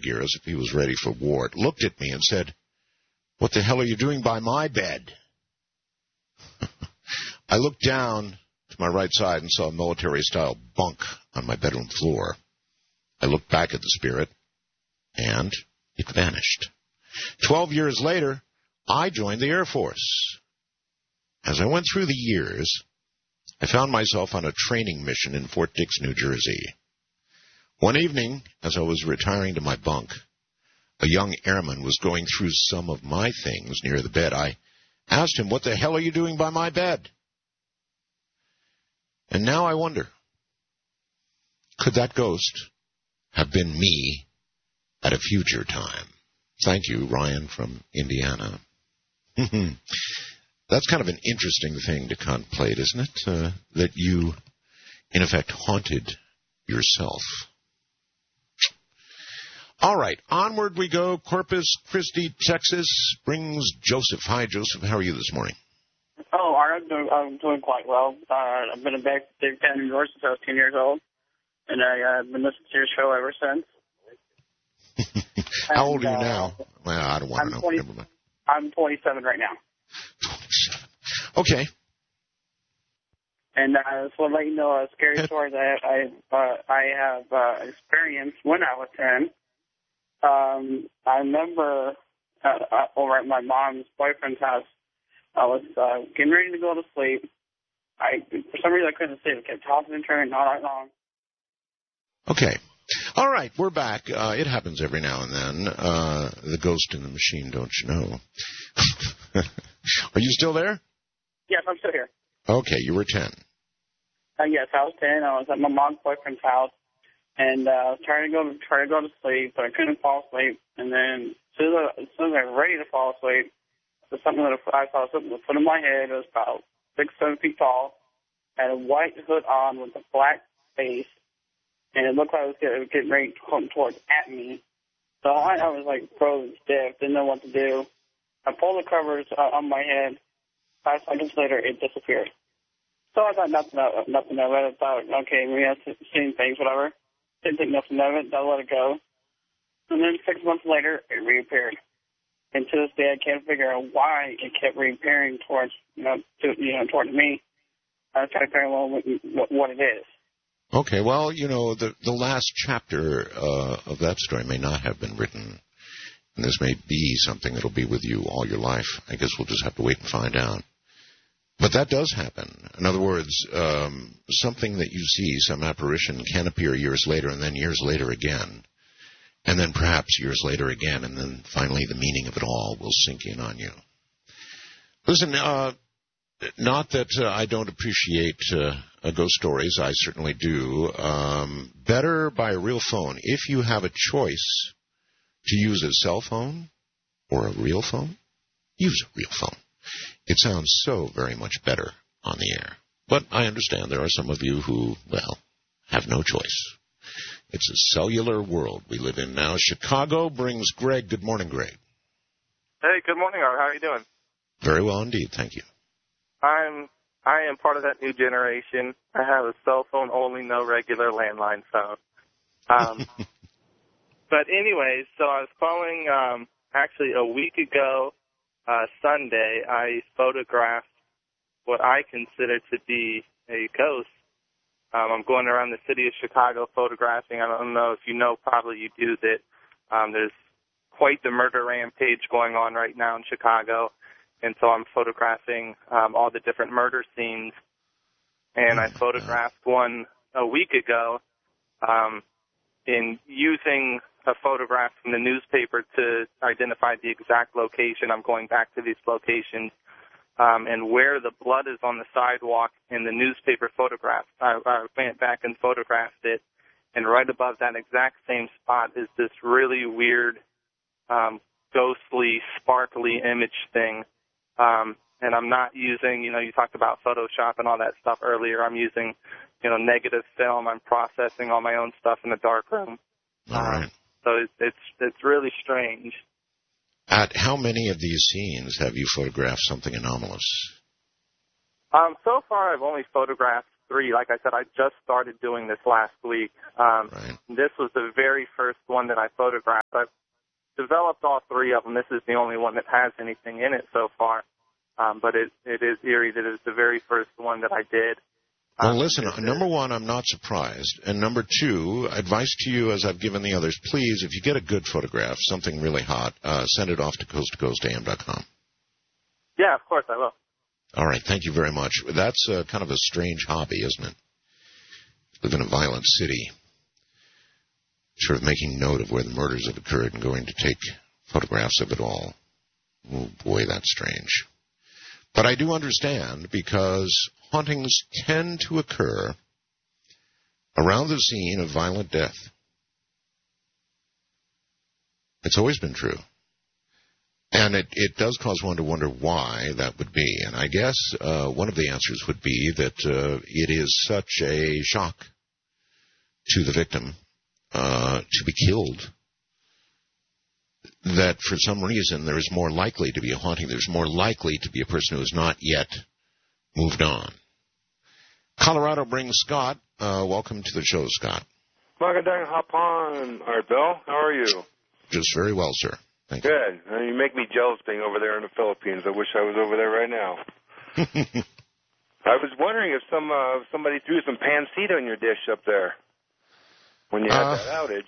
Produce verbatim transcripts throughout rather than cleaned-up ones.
gear as if he was ready for war, looked at me and said, "What the hell are you doing by my bed?" I looked down to my right side and saw a military-style bunk on my bedroom floor. I looked back at the spirit, and it vanished. Twelve years later, I joined the Air Force. As I went through the years, I found myself on a training mission in Fort Dix, New Jersey. One evening, as I was retiring to my bunk, a young airman was going through some of my things near the bed. I asked him, "What the hell are you doing by my bed?" And now I wonder, could that ghost have been me at a future time? Thank you, Ryan from Indiana. That's kind of an interesting thing to contemplate, isn't it? Uh, that you, in effect, haunted yourself. All right, onward we go. Corpus Christi, Texas brings Joseph. Hi, Joseph. How are you this morning? Oh, I'm doing, I'm doing quite well. Uh, I've been a big, big fan of yours since I was ten years old, and I, uh, I've been listening to your show ever since. How old and, are you uh, now? Well, I don't want I'm to know. twenty, Never mind. I'm twenty-seven right now. twenty-seven. Okay. And uh, so I'll let you know a scary story that I uh, I have uh, experienced when I was ten. Um, I remember uh, uh, over at my mom's boyfriend's house, I was uh, getting ready to go to sleep. I for some reason I couldn't sleep. I kept tossing and turning all night long. Okay. All right, we're back. Uh, it happens every now and then. Uh, the ghost in the machine, don't you know? Are you still there? Yes, I'm still here. Okay, you were ten. Uh, yes, I was ten. I was at my mom's boyfriend's house, and uh, I was trying to go to try to go to sleep, but I couldn't fall asleep. And then as soon as I, as soon as I was ready to fall asleep, there was something that I saw something at the foot of my head. It was about six, seven feet tall, had a white hood on with a black face. And it looked like it was getting, getting ready to come towards at me. So I, I was like frozen stiff, didn't know what to do. I pulled the covers uh, on my head. Five seconds later, it disappeared. So I thought nothing of, nothing of it. I thought, okay, we have seen things, whatever. Didn't think nothing of it. I let it go. And then six months later, it reappeared. And to this day, I can't figure out why it kept reappearing towards, you know, to, you know, towards me. I was trying to figure out what, what, what it is. Okay, well, you know, the, the last chapter uh, of that story may not have been written, and this may be something that will be with you all your life. I guess we'll just have to wait and find out. But that does happen. In other words, um, something that you see, some apparition, can appear years later, and then years later again, and then perhaps years later again, and then finally the meaning of it all will sink in on you. Listen, uh, not that uh, I don't appreciate uh, ghost stories. I certainly do. Um, better by a real phone. If you have a choice to use a cell phone or a real phone, use a real phone. It sounds so very much better on the air. But I understand there are some of you who, well, have no choice. It's a cellular world we live in now. Chicago brings Greg. Good morning, Greg. Hey, good morning, Art. How are you doing? Very well indeed. Thank you. I'm I am part of that new generation. I have a cell phone only, no regular landline phone. Um, but anyways, so I was calling um, actually a week ago, uh, Sunday. I photographed what I consider to be a ghost. Um, I'm going around the city of Chicago photographing. I don't know if you know, probably you do, that um, there's quite the murder rampage going on right now in Chicago. And so I'm photographing um, all the different murder scenes. And I photographed one a week ago um, in using a photograph from the newspaper to identify the exact location. I'm going back to these locations um, and where the blood is on the sidewalk in the newspaper photograph. I, I went back and photographed it, and right above that exact same spot is this really weird, um, ghostly, sparkly image thing. Um, and I'm not using, you know, you talked about Photoshop and all that stuff earlier. I'm using, you know, negative film. I'm processing all my own stuff in the darkroom. All right. Um, so it's, it's it's really strange. At how many of these scenes have you photographed something anomalous? Um, so far, I've only photographed three. Like I said, I just started doing this last week. Um, Right. This was the very first one that I photographed. I've developed all three of them. This is the only one that has anything in it so far. Um, but it, it is eerie that it's the very first one that I did. Well, Um, listen, it- number one, I'm not surprised. And number two, advice to you, as I've given the others, please, if you get a good photograph, something really hot, uh, send it off to coast to coast a m dot com. Yeah, of course I will. All right, thank you very much. That's uh, kind of a strange hobby, isn't it? Live in a violent city, sort of making note of where the murders have occurred and going to take photographs of it all. Oh, boy, that's strange. But I do understand, because hauntings tend to occur around the scene of violent death. It's always been true. And it, it does cause one to wonder why that would be. And I guess uh, one of the answers would be that uh, it is such a shock to the victim uh, to be killed that for some reason there is more likely to be a haunting. There's more likely to be a person who has not yet moved on. Colorado brings Scott. Uh, welcome to the show, Scott. Welcome down, hop on, Art Bell. How are you? Just very well, sir. Thank you. Good. Uh, you make me jealous being over there in the Philippines. I wish I was over there right now. I was wondering if some uh, somebody threw some pancita in your dish up there when you had Uh, that outage.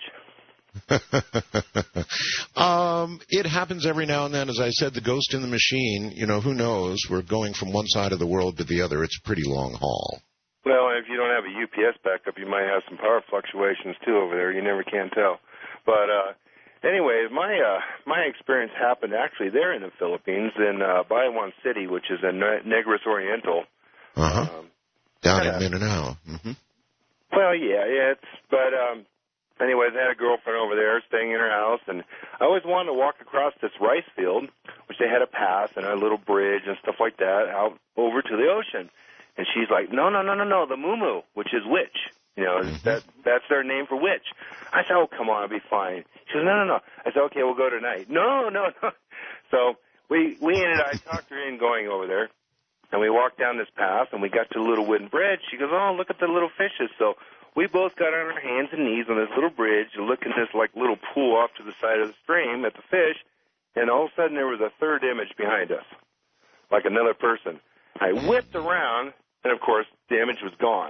um, it happens every now and then. As I said, the ghost in the machine, you know, who knows? We're going from one side of the world to the other. It's a pretty long haul. Well, if you don't have a U P S backup, you might have some power fluctuations, too, over there. You never can tell. But uh, anyway, my uh, my experience happened actually there in the Philippines in uh, Bayawan City, which is in Negros Oriental. Uh-huh. Um, Down yeah. in Mindanao. Mm-hmm. Well, yeah, yeah, it's, but, um, anyways, I had a girlfriend over there staying in her house, and I always wanted to walk across this rice field, which they had a path and a little bridge and stuff like that, out over to the ocean. And she's like, no, no, no, no, no, the moo-moo, which is witch. You know, Mm-hmm. that that's their name for witch. I said, oh, come on, I'll be fine. She goes, no, no, no. I said, okay, we'll go tonight. No, no, no. So we, we ended, I talked her in going over there. And we walked down this path, and we got to the little wooden bridge. She goes, oh, look at the little fishes. So we both got on our hands and knees on this little bridge, looking at this, like, little pool off to the side of the stream at the fish, and all of a sudden there was a third image behind us, like another person. I whipped around, and, of course, the image was gone.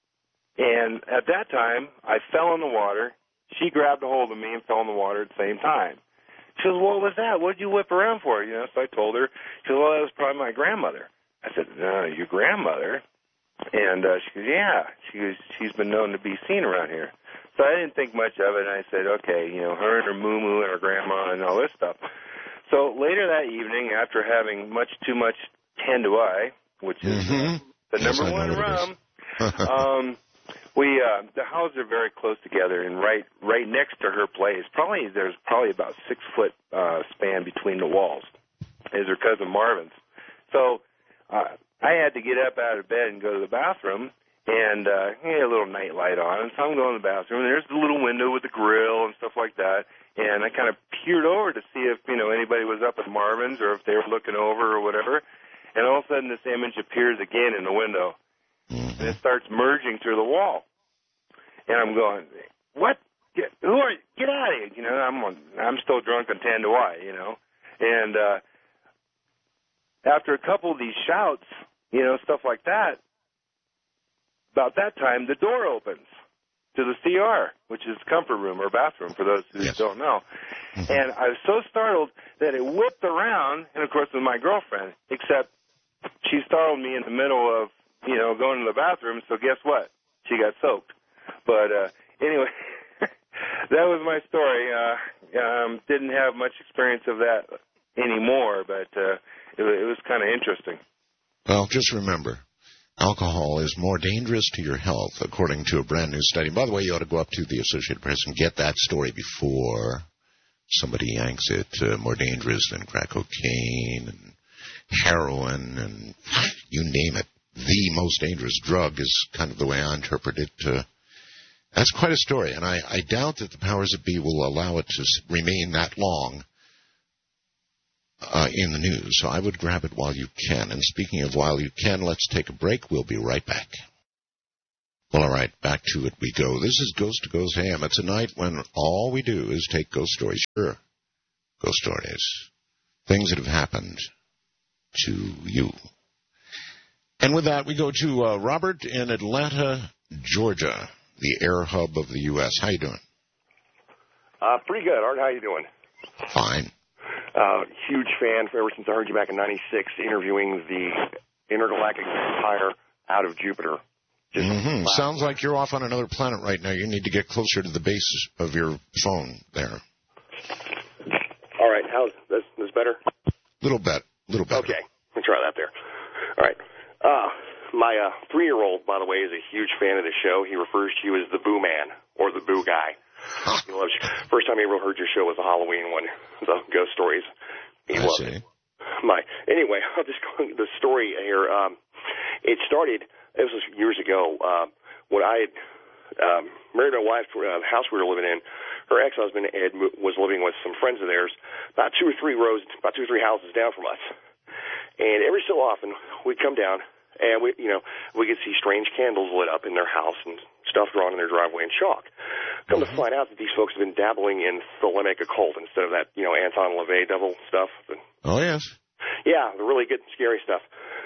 And at that time, I fell in the water. She grabbed a hold of me and fell in the water at the same time. She goes, what was that? What did you whip around for? You know, so I told her. She goes, well, that was probably my grandmother. I said, no, your grandmother? And uh, she goes, yeah. She goes, she's been known to be seen around here. So I didn't think much of it, and I said, okay, you know, her and her moo-moo and her grandma and all this stuff. So later that evening, after having much too much Tanduay, which is Mm-hmm. the Yes, number I one know what rum, it is. um, we uh, the houses are very close together, and right right next to her place, probably there's probably about six foot uh, span between the walls, is her cousin Marvin's. So uh, I had to get up out of bed and go to the bathroom, and uh, he had a little night light on, and so I'm going to the bathroom, and there's the little window with the grill and stuff like that, and I kind of peered over to see if, you know, anybody was up at Marvin's or if they were looking over or whatever, and all of a sudden this image appears again in the window, Mm-hmm. and it starts merging through the wall, and I'm going, what? Get, who are you? Get out of here! You know, I'm on, I'm still drunk on Tanduay, you know, and uh, after a couple of these shouts, you know, stuff like that, about that time, the door opens to the C R, which is comfort room or bathroom for those who Yes. don't know. Mm-hmm. And I was so startled that it whipped around, and of course it was my girlfriend, except she startled me in the middle of, you know, going to the bathroom, so guess what? She got soaked. But uh, anyway, that was my story. Uh, um, didn't have much experience of that anymore, but uh, it, it was kind of interesting. Well, just remember, alcohol is more dangerous to your health, according to a brand new study. By the way, you ought to go up to the Associated Press and get that story before somebody yanks it. Uh, more dangerous than crack cocaine and heroin and you name it. The most dangerous drug is kind of the way I interpret it. Uh, that's quite a story, and I, I doubt that the powers that be will allow it to s- remain that long uh, in the news. So I would grab it while you can. And speaking of while you can, let's take a break. We'll be right back. Well, all right, back to it we go. This is Ghost to Ghost Ham. It's a night when all we do is take ghost stories. Sure, ghost stories. Things that have happened to you. And with that, we go to uh, Robert in Atlanta, Georgia, the air hub of the U S How you doing? Uh, pretty good, Art. How you doing? Fine. Uh, huge fan ever since I heard you back in ninety-six interviewing the intergalactic vampire out of Jupiter. Mm-hmm. Sounds like you're off on another planet right now. You need to get closer to the base of your phone there. All right. How's this? This better? Little bit. Little better. Okay. Let me try that there. All right. Uh, my uh, three-year-old, by the way, is a huge fan of the show. He refers to you as the Boo Man or the Boo Guy. Huh. He loves you. First time he ever heard your show was the Halloween one, the ghost stories. He I loved see. it. My anyway, I'll just go the story here. Um, it started. This was years ago uh, when I had um, married my wife to a house we were living in. Her ex-husband Ed was living with some friends of theirs, about two or three rows, about two or three houses down from us. And every so often we'd come down and we, you know, we could see strange candles lit up in their house and stuff drawn in their driveway in chalk. Come mm-hmm. to find out that these folks have been dabbling in Thelemic occult instead of that, you know, Anton LaVey devil stuff. Oh yes. Yeah, the really good, scary stuff.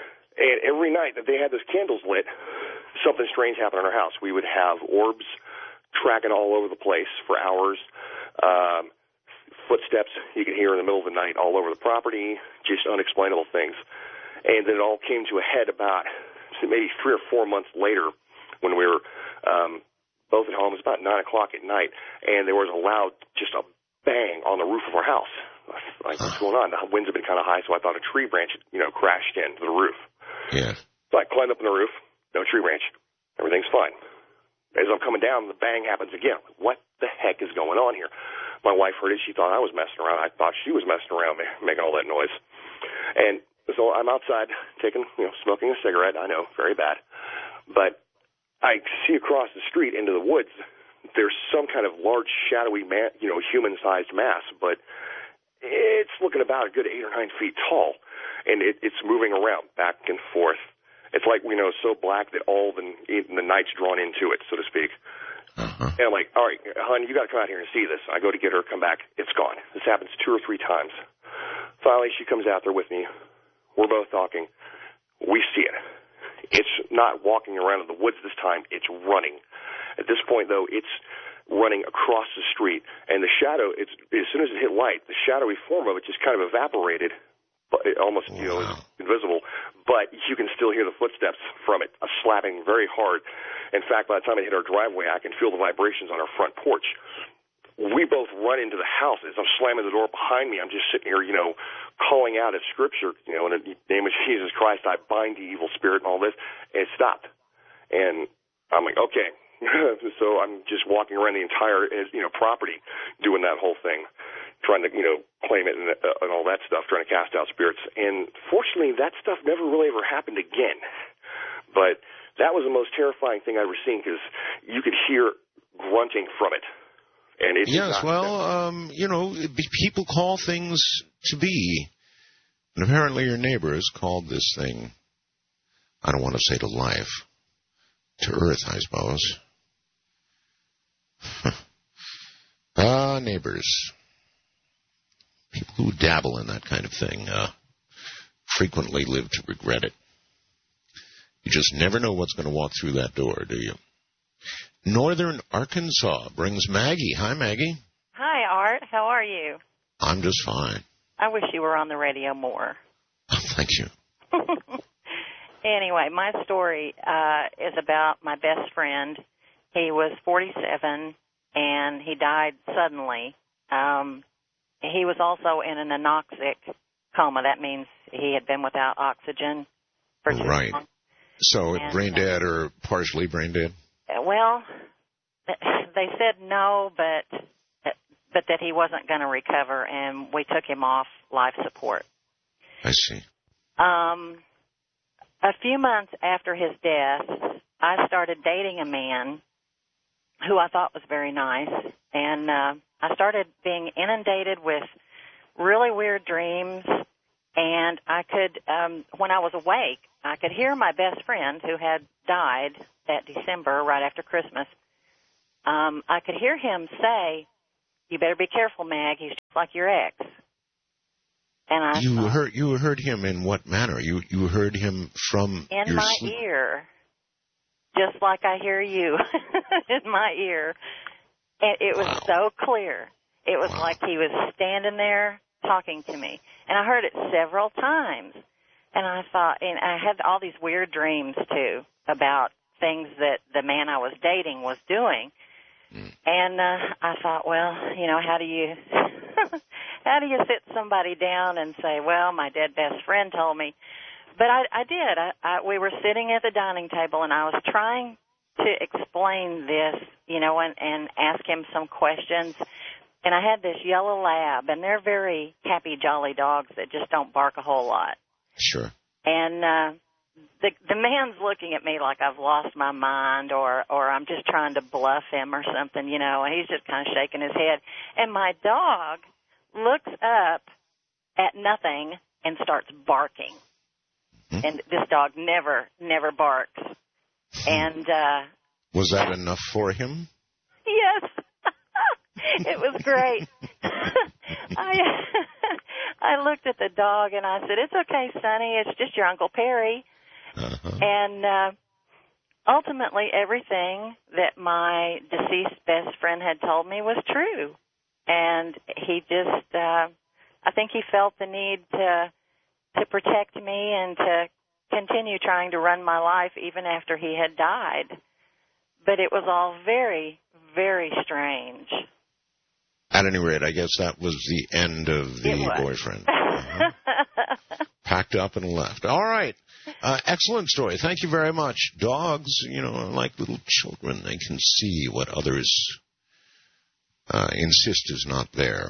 And every night that they had those candles lit, something strange happened in our house. We would have orbs tracking all over the place for hours, um, footsteps you could hear in the middle of the night all over the property, just unexplainable things. And then it all came to a head about maybe three or four months later when we were um, both at home. It was about nine o'clock at night, and there was a loud, just a bang on the roof of our house. Like, what's going on? The winds have been kind of high, so I thought a tree branch had, you know, crashed into the roof. Yeah. So I climbed up on the roof, no tree branch. Everything's fine. As I'm coming down, the bang happens again. What the heck is going on here? My wife heard it. She thought I was messing around. I thought she was messing around, making all that noise. And so I'm outside taking, you know, smoking a cigarette. I know, very bad. But I see across the street into the woods, there's some kind of large, shadowy, man, you know, human-sized mass, but it's looking about a good eight or nine feet tall. And it, it's moving around back and forth. It's like, you know, so black that all the, the night's drawn into it, so to speak. Uh-huh. And I'm like, all right, hon, you got to come out here and see this. I go to get her, come back, it's gone. This happens two or three times. Finally, she comes out there with me. We're both talking. We see it. It's not walking around in the woods this time. It's running. At this point, though, it's running across the street. And the shadow, it's, as soon as it hit light, the shadowy form of it just kind of evaporated. But it almost, you know, wow. invisible, but you can still hear the footsteps from it, uh, slapping very hard. In fact, by the time it hit our driveway, I can feel the vibrations on our front porch. We both run into the house. As I'm slamming the door behind me, I'm just sitting here, you know, calling out at Scripture, you know, in the name of Jesus Christ, I bind the evil spirit and all this, and it stopped. And I'm like, okay. So I'm just walking around the entire, you know, property doing that whole thing, trying to, you know, claim it and, uh, and all that stuff, trying to cast out spirits. And fortunately, that stuff never really ever happened again. But that was the most terrifying thing I've ever seen because you could hear grunting from it. And it yes, well, um, you know, people call things to be. And apparently your neighbor has called this thing, I don't want to say to life, to earth, I suppose. Ah, neighbors. People who dabble in that kind of thing uh, frequently live to regret it. You just never know what's going to walk through that door, do you? Northern Arkansas brings Maggie. Hi, Maggie. Hi, Art. How are you? I'm just fine. I wish you were on the radio more. Oh, thank you. Anyway, my story uh, is about my best friend. He was forty-seven, and he died suddenly. Um, he was also in an anoxic coma. That means he had been without oxygen for too right. long. So and, brain dead or partially brain dead? Well, they said no, but but that he wasn't going to recover, and we took him off life support. I see. Um, a few months after his death, I started dating a man who I thought was very nice, and uh, I started being inundated with really weird dreams, and I could, um, when I was awake, I could hear my best friend who had died that December, right after Christmas, um, I could hear him say, "You better be careful, Mag. He's just like your ex." And I you thought, heard you heard him in what manner? You you heard him from in your my sleep? ear, just like I hear you in my ear. And it was Wow. so clear. It was Wow. like he was standing there talking to me. And I heard it several times. And I thought, and I had all these weird dreams, too, about things that the man I was dating was doing. Mm. And uh, I thought, well, you know, how do you how do you sit somebody down and say, well, my dead best friend told me. But I, I did. I, I, we were sitting at the dining table, and I was trying to explain this, you know, and, and ask him some questions. And I had this yellow lab, and they're very happy, jolly dogs that just don't bark a whole lot. Sure. And uh, the the man's looking at me like I've lost my mind, or or I'm just trying to bluff him or something, you know. And he's just kind of shaking his head. And my dog looks up at nothing and starts barking. Mm-hmm. And this dog never never barks. And uh, was that enough for him? yes, it was great. I I looked at the dog and I said, "It's okay, Sonny. It's just your Uncle Perry." Uh-huh. And uh, ultimately, everything that my deceased best friend had told me was true. And he just, uh, I think he felt the need to to protect me and to continue trying to run my life even after he had died. But it was all very, very strange. At any rate, I guess that was the end of the boyfriend. Uh-huh. Packed up and left. All right. Uh, excellent story. Thank you very much. Dogs, you know, are like little children. They can see what others uh, insist is not there.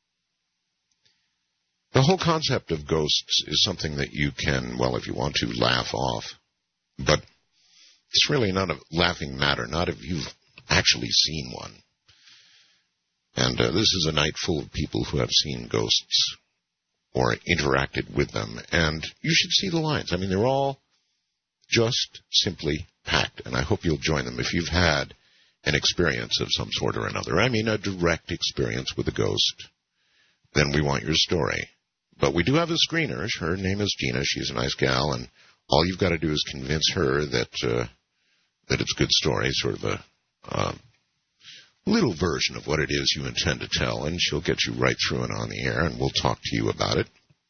The whole concept of ghosts is something that you can, well, if you want to, laugh off. But it's really not a laughing matter, not if you've actually seen one. And uh, this is a night full of people who have seen ghosts or interacted with them. And you should see the lines. I mean, they're all just simply packed. And I hope you'll join them if you've had an experience of some sort or another. I mean, a direct experience with a ghost. Then we want your story. But we do have a screener. Her name is Gina. She's a nice gal. And all you've got to do is convince her that uh, that it's a good story, sort of a... Uh, little version of what it is you intend to tell, and she'll get you right through and on the air, and we'll talk to you about it.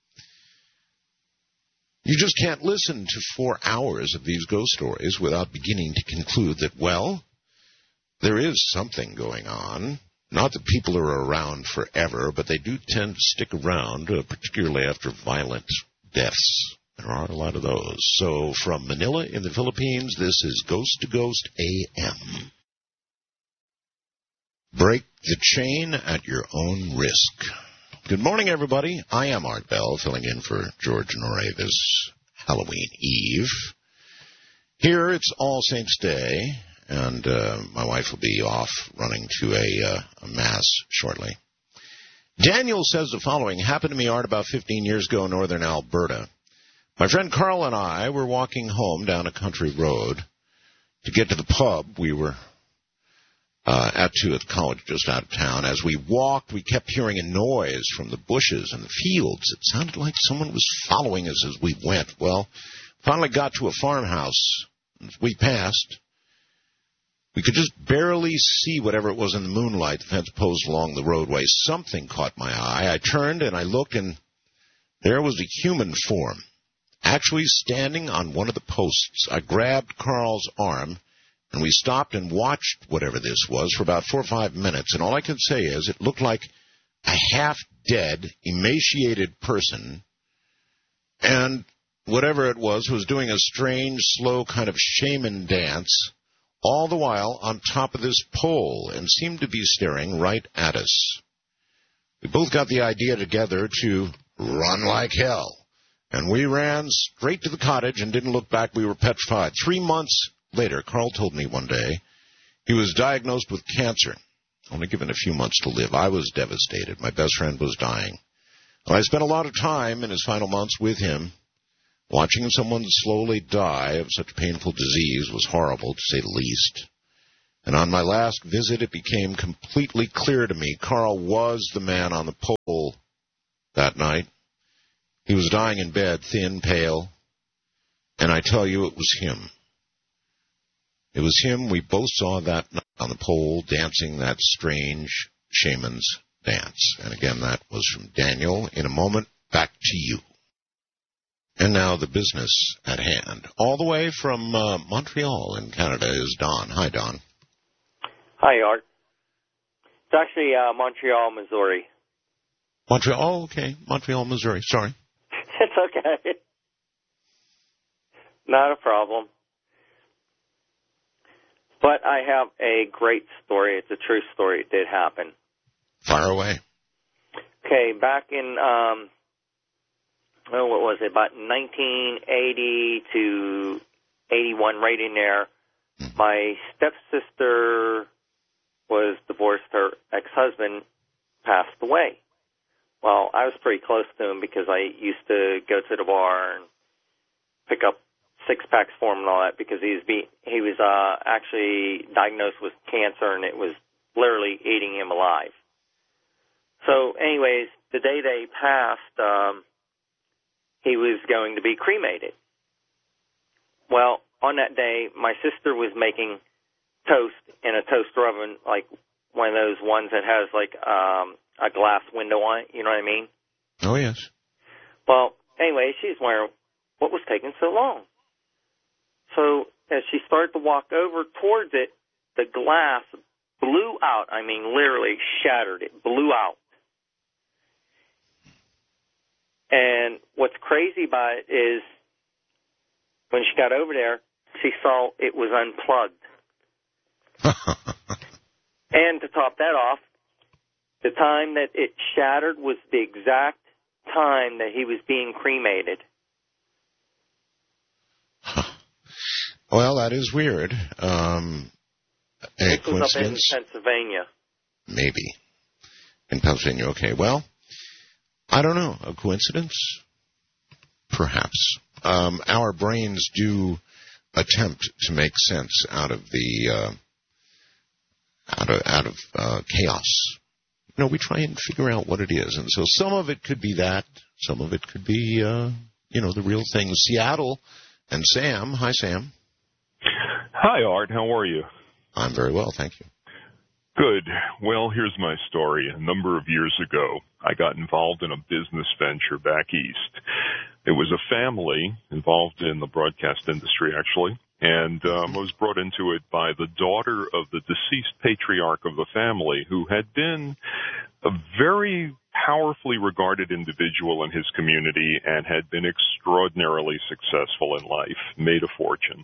You just can't listen to four hours of these ghost stories without beginning to conclude that, well, there is something going on. Not that people are around forever, but they do tend to stick around, uh, particularly after violent deaths. There are a lot of those. So from Manila in the Philippines, this is Ghost to Ghost A M. Break the chain at your own risk. Good morning, everybody. I am Art Bell, filling in for George Norrie this Halloween Eve. Here it's All Saints Day, and uh, my wife will be off running to a, uh, a mass shortly. Daniel says the following happened to me, Art, about fifteen years ago in northern Alberta. My friend Carl and I were walking home down a country road. To get to the pub, we were... Uh, at two at the college just out of town. As we walked, we kept hearing a noise from the bushes and the fields. It sounded like someone was following us as we went. Well, finally got to a farmhouse. As we passed, we could just barely see whatever it was in the moonlight, the fence post along the roadway. Something caught my eye. I turned and I looked, and there was a human form, actually standing on one of the posts. I grabbed Carl's arm, and we stopped and watched whatever this was for about four or five minutes. And all I can say is it looked like a half-dead, emaciated person. And whatever it was was doing a strange, slow kind of shaman dance, all the while on top of this pole, and seemed to be staring right at us. We both got the idea together to run like hell. And we ran straight to the cottage and didn't look back. We were petrified. Three months later, Carl told me one day he was diagnosed with cancer, only given a few months to live. I was devastated. My best friend was dying. Well, I spent a lot of time in his final months with him. Watching someone slowly die of such painful disease was horrible, to say the least. And on my last visit, it became completely clear to me Carl was the man on the pole that night. He was dying in bed, thin, pale, and I tell you, it was him. It was him we both saw that night on the pole dancing that strange shaman's dance. And again, that was from Daniel. In a moment, back to you. And now the business at hand. All the way from uh, Montreal in Canada is Don. Hi, Don. Hi, Art. It's actually uh, Montreal, Missouri. Montreal, oh, okay. Montreal, Missouri. Sorry. It's okay. Not a problem. But I have a great story. It's a true story. It did happen. Fire away. Okay, back in, um, oh, what was it, about nineteen eighty to eighty-one, right in there, my stepsister was divorced. Her ex-husband passed away. Well, I was pretty close to him because I used to go to the bar and pick up six-packs for him and all that because he was, be, he was uh, actually diagnosed with cancer, and it was literally eating him alive. So, anyways, the day they passed, um, he was going to be cremated. Well, on that day, my sister was making toast in a toaster oven, like one of those ones that has like um, a glass window on it, you know what I mean? Oh, yes. Well, anyway, she's wondering what was taking so long. So as she started to walk over towards it, the glass blew out. I mean, literally shattered. It blew out. And what's crazy about it is when she got over there, she saw it was unplugged. And to top that off, the time that it shattered was the exact time that he was being cremated. Well, that is weird. Um, a this coincidence? Was up in Pennsylvania. Maybe. In Pennsylvania, okay. Well, I don't know. A coincidence? Perhaps. Um, our brains do attempt to make sense out of the uh, out of out of uh, chaos. You know, we try and figure out what it is, and so some of it could be that, some of it could be, uh, you know, the real thing. Seattle and Sam. Hi, Sam. Hi, Art. How are you? I'm very well, thank you. Good. Well, here's my story. A number of years ago, I got involved in a business venture back east. It was a family involved in the broadcast industry, actually, and um, I was brought into it by the daughter of the deceased patriarch of the family, who had been a very powerfully regarded individual in his community and had been extraordinarily successful in life, made a fortune.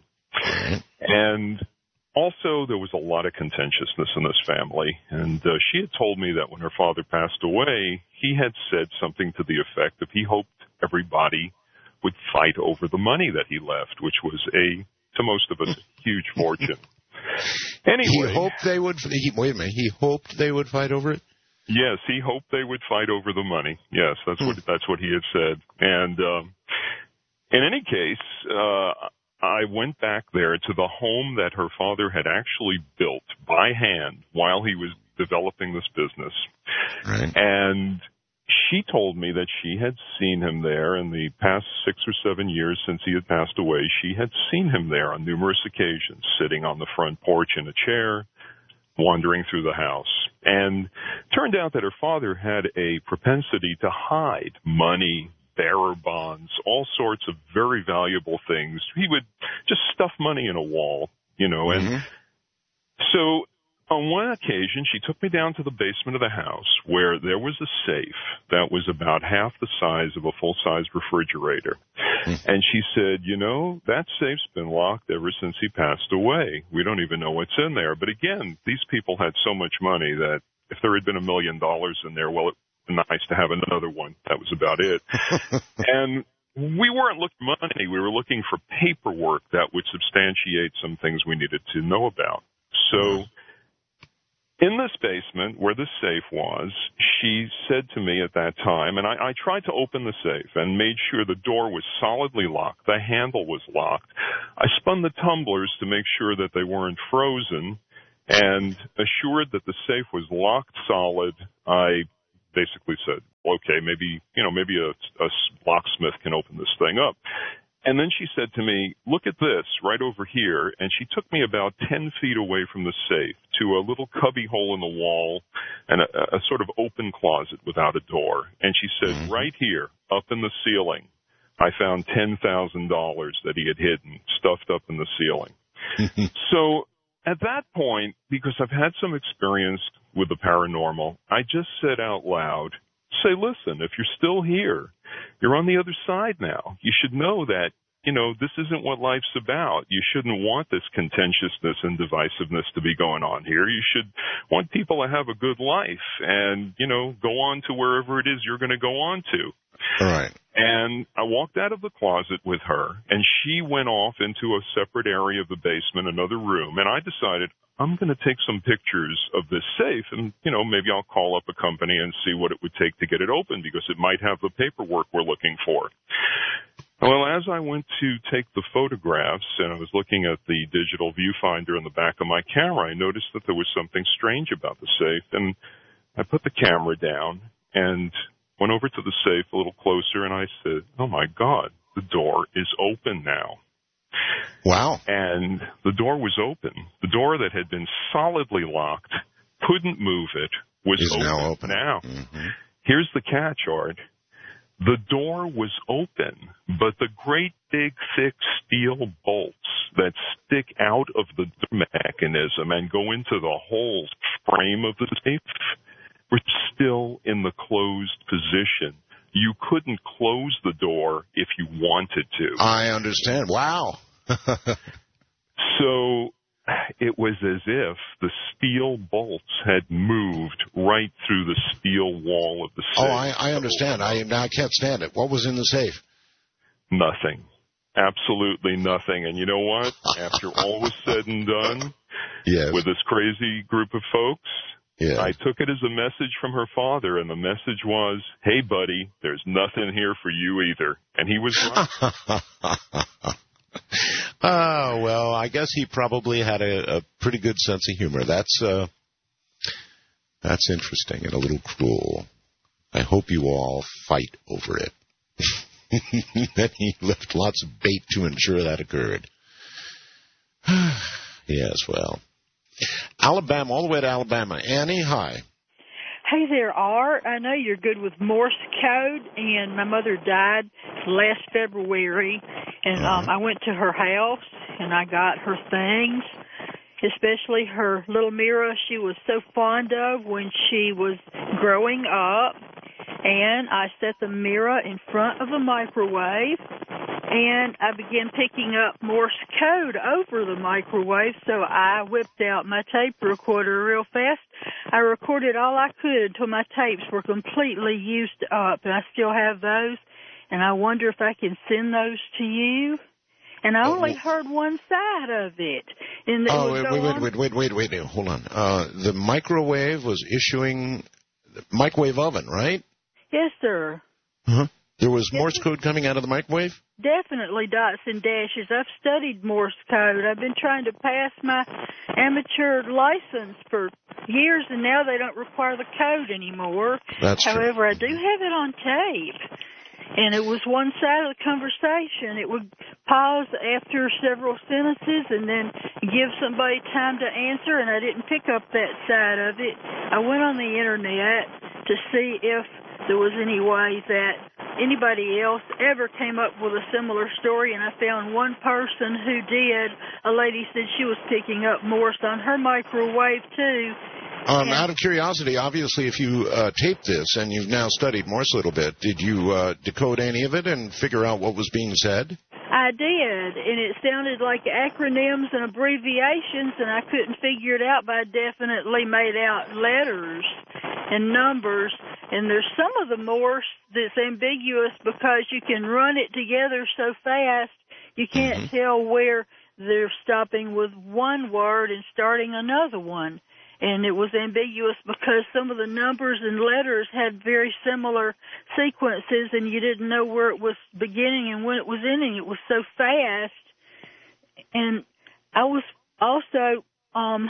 And also, there was a lot of contentiousness in this family, and uh, she had told me that when her father passed away, he had said something to the effect of he hoped everybody would fight over the money that he left, which was a, to most of us, a huge fortune. Anyway, he hoped they would. He, wait a minute. He hoped they would fight over it. Yes, he hoped they would fight over the money. Yes, that's what that's what he had said. And um, in any case, uh, I went back there to the home that her father had actually built by hand while he was developing this business. Right. And she told me that she had seen him there in the past six or seven years since he had passed away. She had seen him there on numerous occasions, sitting on the front porch in a chair, wandering through the house. And it turned out that her father had a propensity to hide money, bearer bonds, all sorts of very valuable things. He would just stuff money in a wall, you know, and mm-hmm. so on one occasion, she took me down to the basement of the house where there was a safe that was about half the size of a full-size refrigerator. Mm-hmm. And she said, you know, that safe's been locked ever since he passed away. We don't even know what's in there. But again, these people had so much money that if there had been a million dollars in there, well, it nice to have another one. That was about it. And we weren't looking for money. We were looking for paperwork that would substantiate some things we needed to know about. So In this basement where the safe was, she said to me at that time, and I, I tried to open the safe and made sure the door was solidly locked, the handle was locked. I spun the tumblers to make sure that they weren't frozen and assured that the safe was locked solid. I basically said, okay, maybe, you know, maybe a, a locksmith can open this thing up. And then she said to me, look at this right over here. And she took me about ten feet away from the safe to a little cubby hole in the wall and a, a sort of open closet without a door. And she said, mm-hmm. right here, up in the ceiling, I found ten thousand dollars that he had hidden, stuffed up in the ceiling. So at that point, because I've had some experience with the paranormal, I just said out loud, say, listen, if you're still here, you're on the other side now. You should know that, you know, this isn't what life's about. You shouldn't want this contentiousness and divisiveness to be going on here. You should want people to have a good life and, you know, go on to wherever it is you're going to go on to. All right. And I walked out of the closet with her, and she went off into a separate area of the basement, another room, and I decided I'm going to take some pictures of this safe, and, you know, maybe I'll call up a company and see what it would take to get it open, because it might have the paperwork we're looking for. Well, as I went to take the photographs, and I was looking at the digital viewfinder in the back of my camera, I noticed that there was something strange about the safe, and I put the camera down and went over to the safe a little closer, and I said, oh, my God, the door is open now. Wow. And the door was open. The door that had been solidly locked, couldn't move it, was is open now. Open. now. Mm-hmm. Here's the catch, Art. The door was open, but the great big thick steel bolts that stick out of the mechanism and go into the whole frame of the safe were still in the closed position. You couldn't close the door if you wanted to. I understand. Wow. So it was as if the steel bolts had moved right through the steel wall of the safe. Oh, I, I understand. I, I can't stand it. What was in the safe? Nothing. Absolutely nothing. And you know what? After all was said and done, yes. with this crazy group of folks, yes. I took it as a message from her father, and the message was, hey, buddy, there's nothing here for you either. And he was right. Oh, well, I guess he probably had a, a pretty good sense of humor. That's uh, that's interesting and a little cruel. I hope you all fight over it. Then he left lots of bait to ensure that occurred. Yes, well. Alabama, all the way to Alabama. Annie, hi. Hey there, Art. I know you're good with Morse code, and my mother died last February, and um, I went to her house, and I got her things, especially her little mirror she was so fond of when she was growing up, and I set the mirror in front of a microwave, and I began picking up Morse code over the microwave, so I whipped out my tape recorder real fast. I recorded all I could until my tapes were completely used up, and I still have those, and I wonder if I can send those to you. And I only heard one side of it. And it oh, would wait, go wait, on. wait, wait, wait, wait, wait, hold on. Uh, the microwave was issuing microwave oven, right? Yes, sir. Uh-huh. There was yes, Morse sir. code coming out of the microwave? Definitely dots and dashes. I've studied Morse code. I've been trying to pass my amateur license for years, and now they don't require the code anymore. That's However, true. I do have it on tape. And it was one side of the conversation. It would pause after several sentences and then give somebody time to answer, and I didn't pick up that side of it. I went on the Internet to see if there was any way that anybody else ever came up with a similar story, and I found one person who did. A lady said she was picking up Morse on her microwave, too. Um, out of curiosity, obviously, if you uh, taped this and you've now studied Morse a little bit, did you uh, decode any of it and figure out what was being said? I did, and it sounded like acronyms and abbreviations, and I couldn't figure it out, but I definitely made out letters and numbers. And there's some of the Morse that's ambiguous because you can run it together so fast you can't mm-hmm. tell where they're stopping with one word and starting another one. and it was ambiguous because some of the numbers and letters had very similar sequences, and you didn't know where it was beginning and when it was ending. It was so fast. And I was also um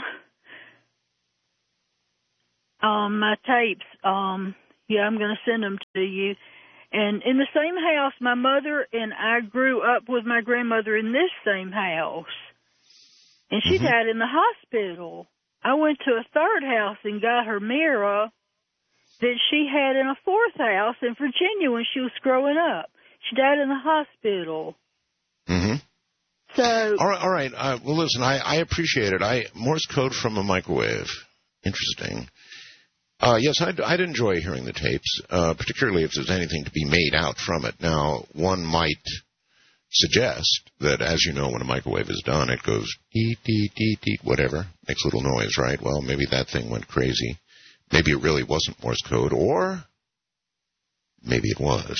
on my tapes. Um, yeah, I'm going to send them to you. And in the same house, my mother and I grew up with my grandmother in this same house. And she mm-hmm. died in the hospital. I went to a third house and got her mirror that she had in a fourth house in Virginia when she was growing up. She died in the hospital. Mm-hmm. So, all right, all right. Uh, well, listen, I, I appreciate it. I Morse code from a microwave. Interesting. Uh, yes, I'd, I'd enjoy hearing the tapes, uh, particularly if there's anything to be made out from it. Now, one might suggest that, as you know, when a microwave is done, it goes deet, deet, deet, deet, whatever, makes a little noise, right? Well, maybe that thing went crazy. Maybe it really wasn't Morse code, or maybe it was.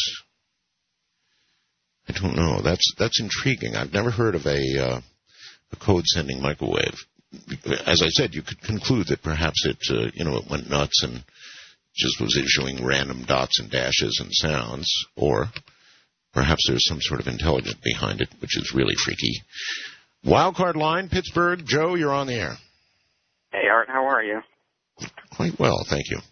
I don't know. That's that's intriguing. I've never heard of a, uh, a code-sending microwave. As I said, you could conclude that perhaps it, uh, you know, it went nuts and just was issuing random dots and dashes and sounds, or perhaps there's some sort of intelligence behind it, which is really freaky. Wildcard line, Pittsburgh. Joe, you're on the air. Hey, Art, how are you? Quite well, thank you.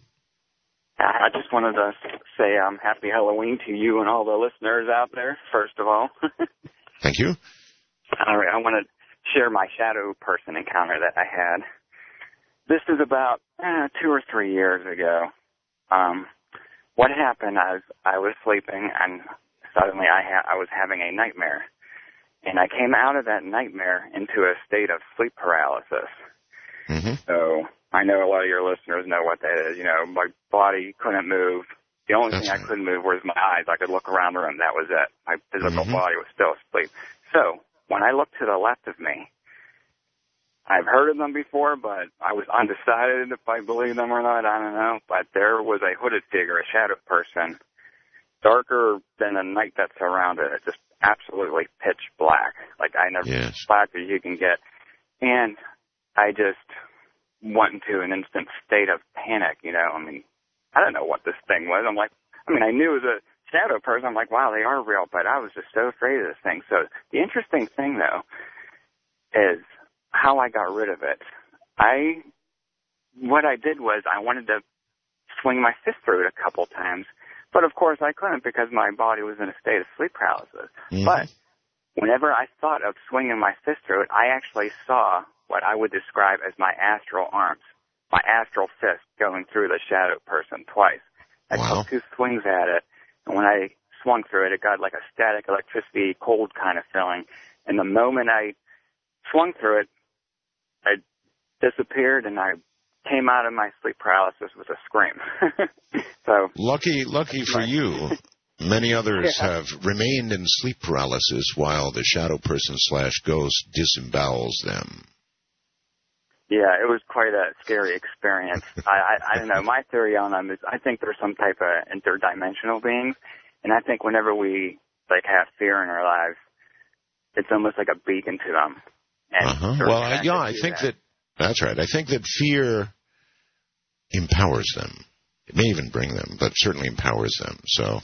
I just wanted to say um, happy Halloween to you and all the listeners out there, first of all. Thank you. All right, I want to share my shadow person encounter that I had. This is about eh, two or three years ago. Um, what happened, I was, I was sleeping, and suddenly I, ha- I was having a nightmare. And I came out of that nightmare into a state of sleep paralysis. Mm-hmm. So I know a lot of your listeners know what that is. You know, my body couldn't move. The only That's thing right. I couldn't move was my eyes. I could look around the room. That was it. My physical Mm-hmm. body was still asleep. So when I looked to the left of me, I've heard of them before, but I was undecided if I believe them or not. I don't know. But there was a hooded figure, a shadow person, darker than the night that surrounded it, just absolutely pitch black. Like I never, yes. black as you can get. And I just went into an instant state of panic, you know. I mean, I don't know what this thing was. I'm like, I mean, I knew it was a shadow person. I'm like, wow, they are real, but I was just so afraid of this thing. So the interesting thing, though, is how I got rid of it. I, what I did was I wanted to swing my fist through it a couple times, but of course I couldn't because my body was in a state of sleep paralysis. Mm-hmm. But whenever I thought of swinging my fist through it, I actually saw what I would describe as my astral arms, my astral fist going through the shadow person twice. I Wow. took two swings at it, and when I swung through it, it got like a static electricity, cold kind of feeling. And the moment I swung through it, I disappeared, and I came out of my sleep paralysis with a scream. So lucky, lucky for you. Many others yeah. have remained in sleep paralysis while the shadow person slash ghost disembowels them. Yeah, it was quite a scary experience. I, I, I don't know. My theory on them is I think they're some type of interdimensional beings, and I think whenever we like have fear in our lives, it's almost like a beacon to them. And uh-huh. Well, I, yeah, I think that. that that's right. I think that fear empowers them. It may even bring them, but certainly empowers them. So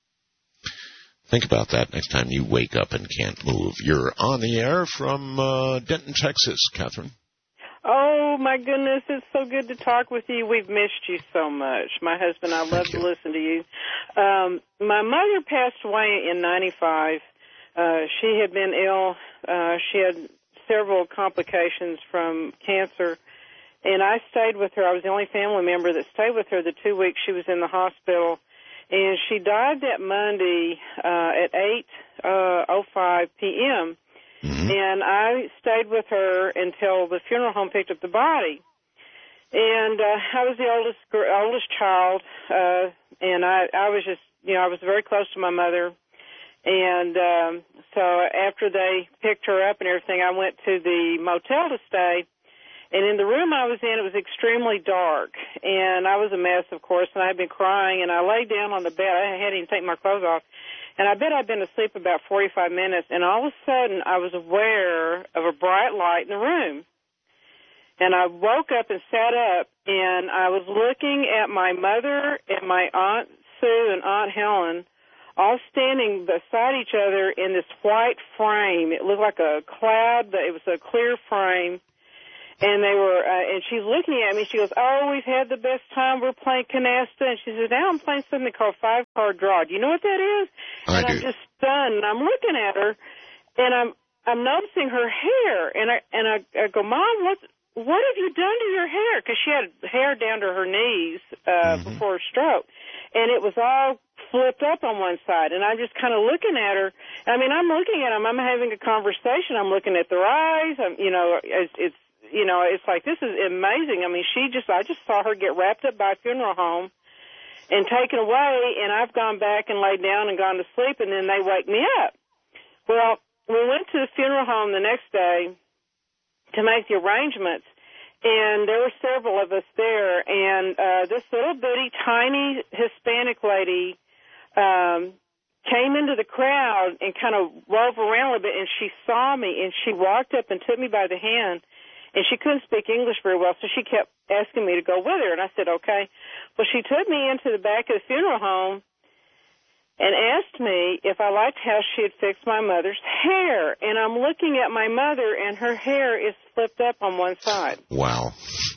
think about that next time you wake up and can't move. You're on the air from uh, Denton, Texas, Catherine. Oh, my goodness, it's so good to talk with you. We've missed you so much. My husband, I love to listen to you. Um, my mother passed away in ninety-five. Uh, she had been ill. Uh, she had several complications from cancer, and I stayed with her. I was the only family member that stayed with her the two weeks she was in the hospital, and she died that Monday uh, at eight oh five p.m., Mm-hmm. and I stayed with her until the funeral home picked up the body. And uh, I was the oldest oldest child, uh, and I, I was just, you know, I was very close to my mother. And um, so after they picked her up and everything, I went to the motel to stay. And in the room I was in, it was extremely dark, and I was a mess, of course, and I had been crying, and I laid down on the bed. I hadn't even taken my clothes off. And I bet I'd been asleep about forty-five minutes, and all of a sudden I was aware of a bright light in the room. And I woke up and sat up, and I was looking at my mother and my Aunt Sue and Aunt Helen all standing beside each other in this white frame. It looked like a cloud, but it was a clear frame. And they were, uh, and she's looking at me. She goes, "Oh, we've had the best time. We're playing canasta." And she says, "Now I'm playing something called five card draw. Do you know what that is?" I and do. I'm just stunned. And I'm looking at her, and I'm I'm noticing her hair. And I and I, I go, "Mom, what what have you done to your hair?" Because she had hair down to her knees uh, mm-hmm. before her stroke, and it was all flipped up on one side. And I'm just kind of looking at her. I mean, I'm looking at them. I'm having a conversation. I'm looking at their eyes. I'm, you know, it's. it's You know, it's like, this is amazing. I mean, she just, I just saw her get wrapped up by a funeral home and taken away, and I've gone back and laid down and gone to sleep, and then they wake me up. Well, we went to the funeral home the next day to make the arrangements, and there were several of us there, and uh, this little bitty, tiny Hispanic lady um, came into the crowd and kind of wove around a little bit, and she saw me, and she walked up and took me by the hand. And she couldn't speak English very well, so she kept asking me to go with her. And I said, okay. Well, she took me into the back of the funeral home and asked me if I liked how she had fixed my mother's hair. And I'm looking at my mother, and her hair is flipped up on one side. Wow.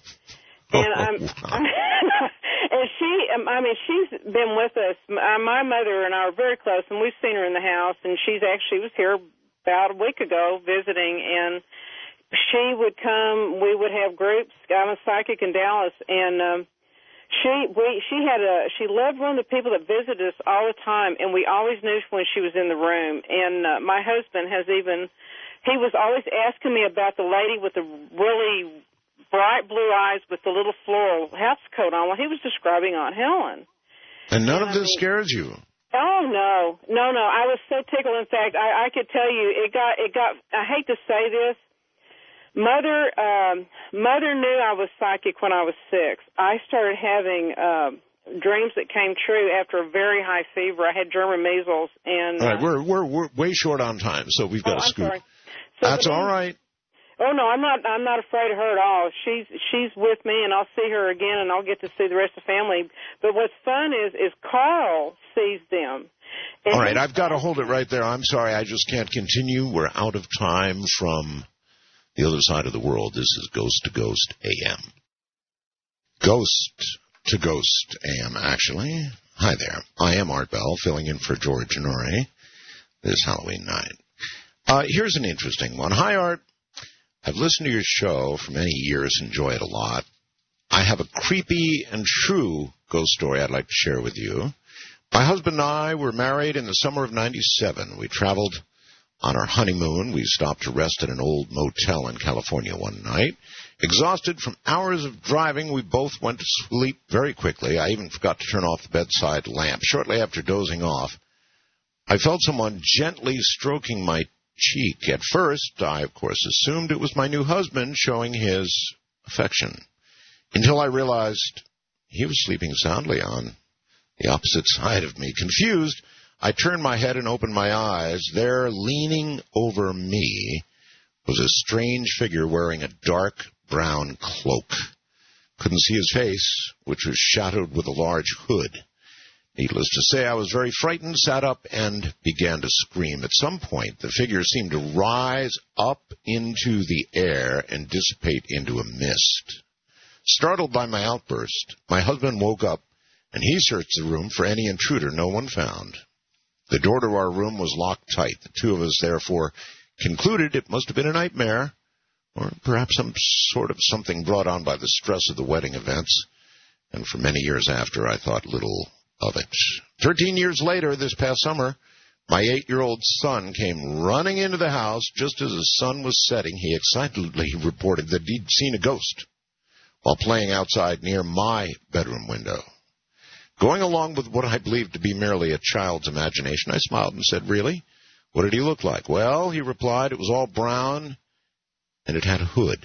And I'm, I'm and she, I mean, she's been with us. My mother and I are very close, and we've seen her in the house. And she's actually was here about a week ago visiting, and she would come. We would have groups. I'm a psychic in Dallas, and um, she we she had a she loved one of the people that visited us all the time, and we always knew when she was in the room. And uh, my husband has even he was always asking me about the lady with the really bright blue eyes with the little floral house coat on. Well, he was describing Aunt Helen. And none and of this I mean, scares you. Oh no, no, no! I was so tickled. In fact, I, I could tell you, it got it got. I hate to say this. Mother, um, mother knew I was psychic when I was six. I started having uh, dreams that came true after a very high fever. I had German measles, and all right, uh, we're we're we're way short on time, so we've got oh, to I'm scoot. sorry. So That's all right. Oh no, I'm not. I'm not afraid of her at all. She's she's with me, and I'll see her again, and I'll get to see the rest of the family. But what's fun is is Carl sees them. And all right, I've got to hold it right there. I'm sorry, I just can't continue. We're out of time from the other side of the world. This is Ghost to Ghost A M. Ghost to Ghost A M, actually. Hi there. I am Art Bell, filling in for George Norrie this Halloween night. Uh, here's an interesting one. Hi, Art. I've listened to your show for many years, enjoy it a lot. I have a creepy and true ghost story I'd like to share with you. My husband and I were married in the summer of ninety-seven. We traveled on our honeymoon. We stopped to rest at an old motel in California one night. Exhausted from hours of driving, we both went to sleep very quickly. I even forgot to turn off the bedside lamp. Shortly after dozing off, I felt someone gently stroking my cheek. At first, I, of course, assumed it was my new husband showing his affection, until I realized he was sleeping soundly on the opposite side of me. Confused, I turned my head and opened my eyes. There, leaning over me, was a strange figure wearing a dark brown cloak. Couldn't see his face, which was shadowed with a large hood. Needless to say, I was very frightened, sat up, and began to scream. At some point, the figure seemed to rise up into the air and dissipate into a mist. Startled by my outburst, my husband woke up, and he searched the room for any intruder. No one found. The door to our room was locked tight. The two of us, therefore, concluded it must have been a nightmare, or perhaps some sort of something brought on by the stress of the wedding events. And for many years after, I thought little of it. Thirteen years later, this past summer, my eight-year-old son came running into the house just as the sun was setting. He excitedly reported that he'd seen a ghost while playing outside near my bedroom window. Going along with what I believed to be merely a child's imagination, I smiled and said, "Really? What did he look like?" "Well," he replied, "it was all brown, and it had a hood."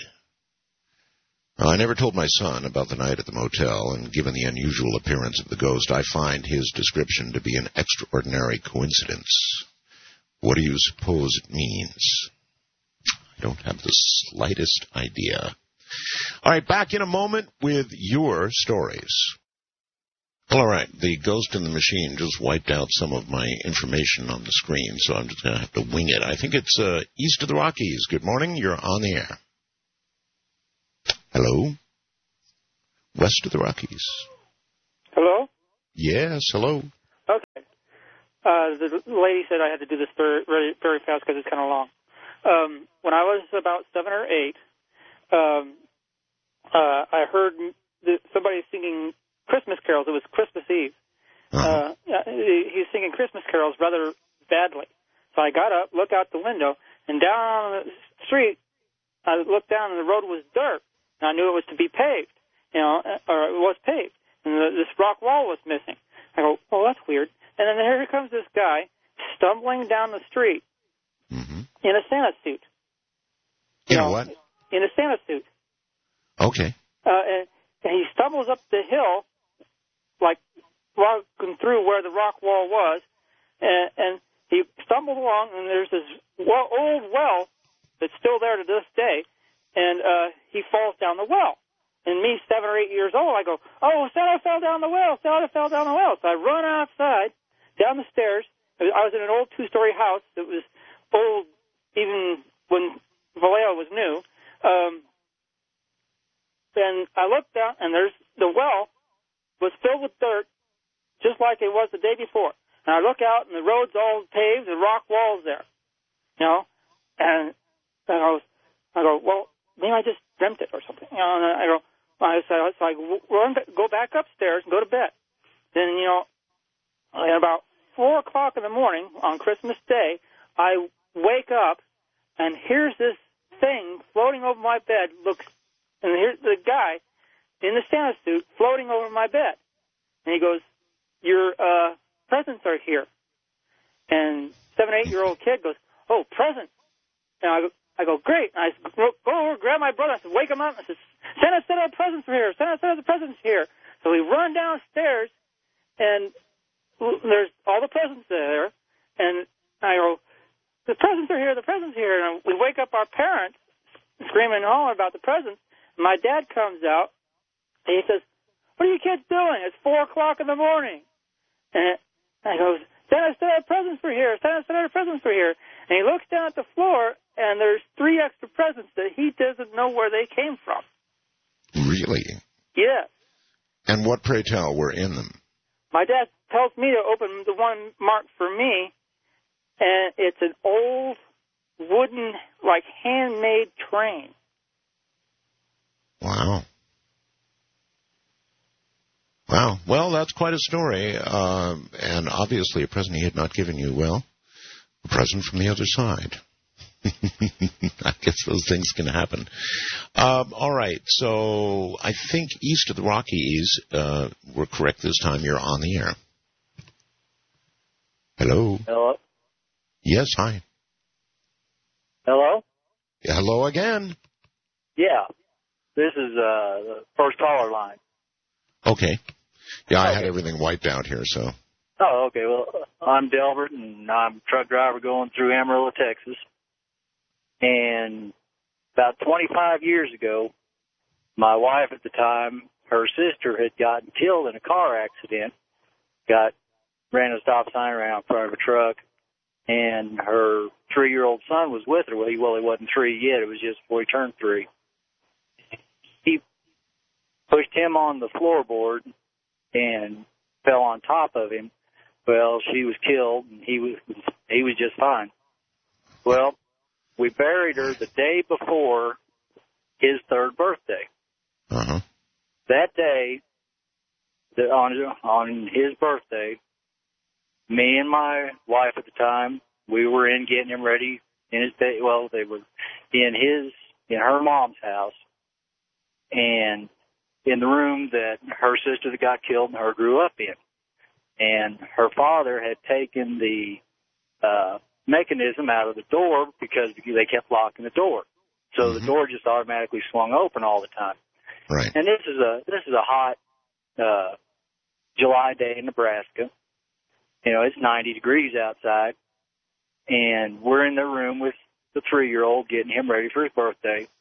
Well, I never told my son about the night at the motel, and given the unusual appearance of the ghost, I find his description to be an extraordinary coincidence. What do you suppose it means? I don't have the slightest idea. All right, back in a moment with your stories. All right, the ghost in the machine just wiped out some of my information on the screen, so I'm just going to have to wing it. I think it's uh, east of the Rockies. Good morning. You're on the air. Hello? West of the Rockies. Hello? Yes, hello. Okay. Uh, the lady said I had to do this very, very, very fast because it's kind of long. Um, when I was about seven or eight, um, uh, I heard the, somebody singing Christmas carols. It was Christmas Eve. Uh, he was singing Christmas carols rather badly. So I got up, looked out the window, and down on the street, I looked down and the road was dirt. And I knew it was to be paved, you know, or it was paved. And the, this rock wall was missing. I go, oh, that's weird. And then here comes this guy stumbling down the street mm-hmm. in a Santa suit. In a what? In a Santa suit. Okay. Uh, and, and he stumbles up the hill, like walking through where the rock wall was, and, and he stumbled along, and there's this well, old well that's still there to this day, and uh, he falls down the well. And me, seven or eight years old, I go, oh, Santa fell down the well, Santa fell down the well. So I run outside, down the stairs. I was in an old two-story house that was old even when Vallejo was new. Um, and I looked down, and there's the well was filled with dirt, just like it was the day before. And I look out, and the road's all paved, and rock walls there, you know. And, and I was, I go, well, maybe I just dreamt it or something. You know, and I go, I said, so I run, go back upstairs and go to bed. Then, you know, at about four o'clock in the morning on Christmas Day, I wake up, and here's this thing floating over my bed. Looks, and here's the guy in the Santa suit floating over my bed. And he goes, your uh, presents are here. And seven, eight-year-old kid goes, oh, presents. And I go, I go, great. And I go over, grab my brother. I said, wake him up. I said, Santa said our presents are here. Santa said the presents are here. So we run downstairs, and there's all the presents there. And I go, the presents are here. The presents are here. And we wake up our parents, screaming and hollering about the presents. And my dad comes out, and he says, what are you kids doing? It's four o'clock in the morning. And I go, Santa said our presents were here. Santa said our presents were here. And he looks down at the floor, and there's three extra presents that he doesn't know where they came from. Really? Yes. And what, pray tell, were in them? My dad tells me to open the one marked for me, and it's an old wooden, like, handmade train. Wow. Wow. Well, that's quite a story, uh, and obviously a present he had not given you. Well, a present from the other side. I guess those things can happen. Um, all right, so I think east of the Rockies, uh, we're correct this time. You're on the air. Hello? Hello? Yes, hi. Hello? Yeah, hello again. Yeah, this is uh, the first caller line. Okay. Yeah, I okay. had everything wiped out here, so. Oh, okay. Well, I'm Delbert, and I'm a truck driver going through Amarillo, Texas. And about twenty-five years ago, my wife at the time, her sister had gotten killed in a car accident, got ran a stop sign around in front of a truck, and her three-year-old son was with her. Well, he, well, he wasn't three yet. It was just before he turned three. He pushed him on the floorboard and fell on top of him. Well, she was killed, and he was he was just fine. Well, we buried her the day before his third birthday. Uh-huh. That day, the, on on his birthday, me and my wife at the time, we were in getting him ready in his bed. Well, they were in his in her mom's house, and in the room that her sister that got killed and her grew up in. And her father had taken the uh, mechanism out of the door because they kept locking the door. So mm-hmm. the door just automatically swung open all the time. Right. And this is a this is a hot uh, July day in Nebraska. You know, it's ninety degrees outside, and we're in the room with the three-year-old getting him ready for his birthday.